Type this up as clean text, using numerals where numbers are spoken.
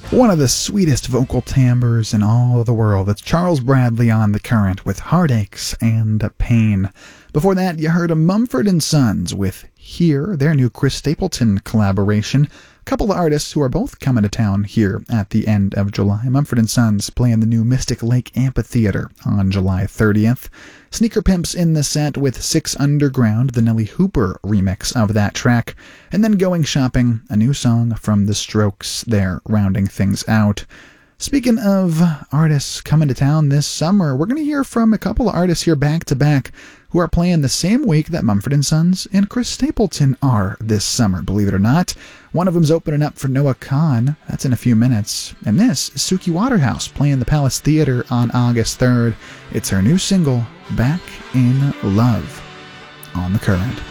One of the sweetest vocal timbres in all of the world. It's Charles Bradley on The Current with Heartaches and Pain. Before that, you heard of Mumford & Sons with Here, their new Chris Stapleton collaboration. A couple of artists who are both coming to town here at the end of July. Mumford & Sons playing the new Mystic Lake Amphitheater on July 30th. Sneaker Pimps in the set with Six Underground, the Nelly Hooper remix of that track. And then Going Shopping, a new song from The Strokes there, rounding things out. Speaking of artists coming to town this summer, we're going to hear from a couple of artists here back-to-back who are playing the same week that Mumford & Sons and Chris Stapleton are this summer, believe it or not. One of them's opening up for Noah Kahan. That's in a few minutes. And this is Suki Waterhouse playing the Palace Theater on August 3rd. It's her new single, Back in Love, on The Current.